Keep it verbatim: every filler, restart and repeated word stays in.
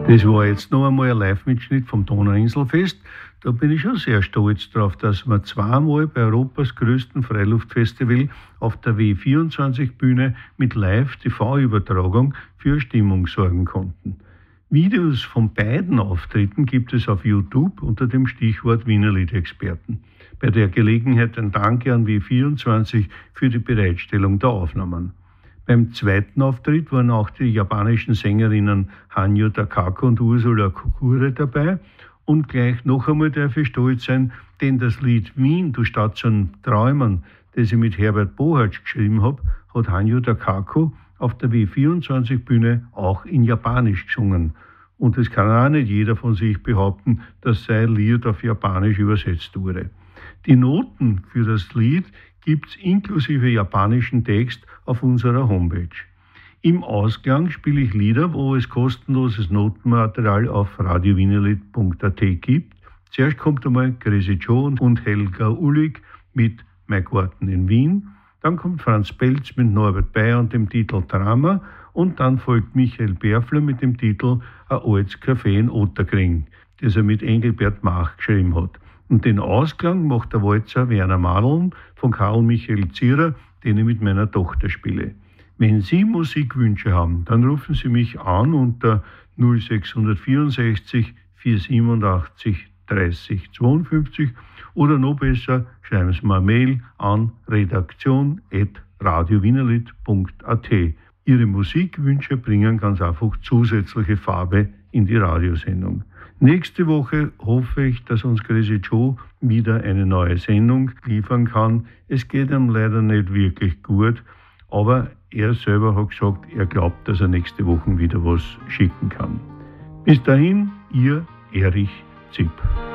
Das war jetzt noch einmal ein Live-Mitschnitt vom Donauinselfest. Da bin ich schon sehr stolz drauf, dass wir zweimal bei Europas größten Freiluftfestival auf der W vierundzwanzig-Bühne mit Live-T V-Übertragung für Stimmung sorgen konnten. Videos von beiden Auftritten gibt es auf YouTube unter dem Stichwort Wienerlied-Experten. Bei der Gelegenheit ein Danke an W vierundzwanzig für die Bereitstellung der Aufnahmen. Beim zweiten Auftritt waren auch die japanischen Sängerinnen Hanyu Takako und Ursula Kokure dabei. Und gleich noch einmal darf ich stolz sein, denn das Lied Wien, du Stadt zum Träumen, das ich mit Herbert Bohatsch geschrieben habe, hat Hanyu Takako auf der W vierundzwanzig-Bühne auch in Japanisch gesungen. Und es kann auch nicht jeder von sich behaupten, dass sein Lied auf Japanisch übersetzt wurde. Die Noten für das Lied gibt's inklusive japanischen Text auf unserer Homepage. Im Ausklang spiele ich Lieder, wo es kostenloses Notenmaterial auf radio wienerlied punkt a t gibt. Zuerst kommt einmal Crazy Joe und Helga Ullig mit Mein Garten in Wien. Dann kommt Franz Pelz mit Norbert Bayer und dem Titel Drama. Und dann folgt Michael Berfler mit dem Titel Ein altes Café in Otterkring, das er mit Engelbert Mach geschrieben hat. Und den Ausklang macht der Walzer Werner Madeln von Karl Michael Zierer, den ich mit meiner Tochter spiele. Wenn Sie Musikwünsche haben, dann rufen Sie mich an unter null sechs vierundsechzig vierhundertsiebenundachtzig dreißig zweiundfünfzig oder noch besser, schreiben Sie mir eine Mail an redaktion at radio wienerlied punkt a t. Ihre Musikwünsche bringen ganz einfach zusätzliche Farbe in die Radiosendung. Nächste Woche hoffe ich, dass uns Crazy Joe wieder eine neue Sendung liefern kann. Es geht ihm leider nicht wirklich gut, aber er selber hat gesagt, er glaubt, dass er nächste Woche wieder was schicken kann. Bis dahin, Ihr Erich Zipp.